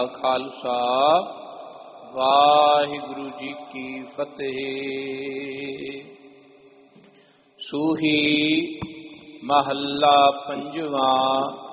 ਖਾਲਸਾ ਵਾਹਿਗੁਰੂ ਜੀ ਕੀ ਫਤਿਹ। ਸੂਹੀ ਮਹੱਲਾ ਪੰਜਵਾਂ।